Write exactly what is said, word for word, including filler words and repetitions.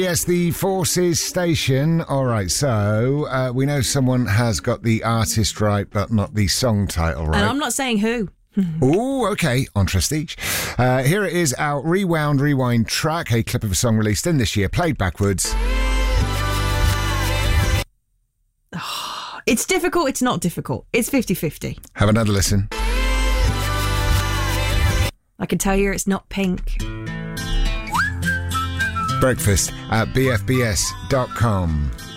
Yes, the Forces Station. All right, so uh, we know someone has got the artist right, but not the song title right. And I'm not saying who. Oh, okay, on Prestige. Uh, here it is, our Rewound Rewind track, a clip of a song released in this year, played backwards. It's difficult, it's not difficult. It's fifty-fifty. Have another listen. I can tell you it's not Pink. Breakfast at b f b s dot com.